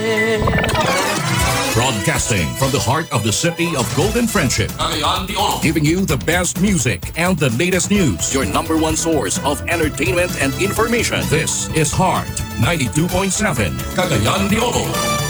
Broadcasting from the heart of the city of Golden Friendship, Cagayan de Oro. giving you the best music and the latest news. Your number one source of entertainment and information. This is Heart 92.7, Cagayan de Oro.